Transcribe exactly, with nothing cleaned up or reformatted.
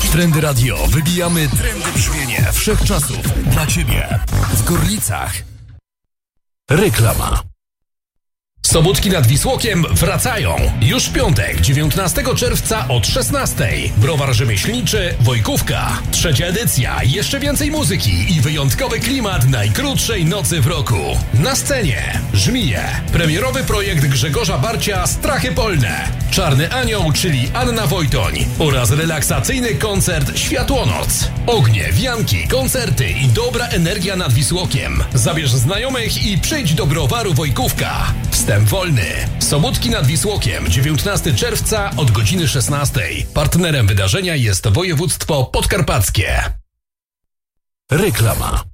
Trendy Radio. Wybijamy trendy brzmienie wszechczasów dla Ciebie. W Gorlicach. Reklama. Sobótki nad Wisłokiem wracają. Już w piątek, dziewiętnastego czerwca od szesnastej. Browar rzemieślniczy Wojkówka. Trzecia edycja, jeszcze więcej muzyki i wyjątkowy klimat najkrótszej nocy w roku. Na scenie Żmije. Premierowy projekt Grzegorza Barcia Strachy Polne. Czarny Anioł, czyli Anna Wojtoń. Oraz relaksacyjny koncert Światłonoc. Ognie, wianki, koncerty i dobra energia nad Wisłokiem. Zabierz znajomych i przyjdź do browaru Wojkówka. Wstęp wolny. Sobótki nad Wisłokiem, dziewiętnastego czerwca od godziny szesnastej. Partnerem wydarzenia jest województwo podkarpackie. Reklama.